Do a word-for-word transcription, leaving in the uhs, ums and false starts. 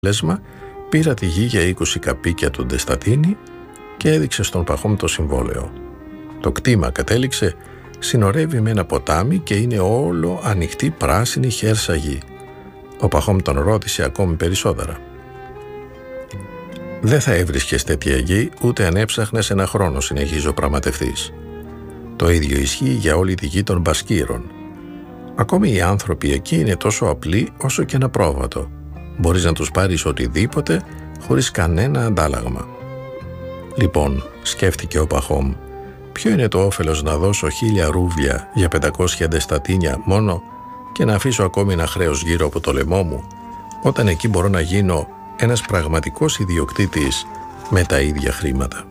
αποτέλεσμα, πήρα τη γη για είκοσι καπίκια του Ντεστατίνη και έδειξε στον Παχόμ το συμβόλαιο. Το κτήμα, κατέληξε, συνορεύει με ένα ποτάμι και είναι όλο ανοιχτή πράσινη χέρσα γη. Ο Παχόμ τον ρώτησε ακόμη περισσότερα. «Δεν θα έβρισκες τέτοια γη ούτε αν έψαχνες ένα χρόνο», συνεχίζει ο πραγματευτής. Το ίδιο ισχύει για όλη τη γη των Μπασκύρων. Ακόμη οι άνθρωποι εκεί είναι τόσο απλοί όσο και ένα πρόβατο. Μπορείς να τους πάρεις οτιδήποτε χωρίς κανένα αντάλλαγμα. Λοιπόν, σκέφτηκε ο Παχόμ, ποιο είναι το όφελος να δώσω χίλια ρούβλια για πεντακόσια ντεστατίνια μόνο και να αφήσω ακόμη ένα χρέος γύρω από το λαιμό μου, όταν εκεί μπορώ να γίνω ένας πραγματικός ιδιοκτήτης με τα ίδια χρήματα.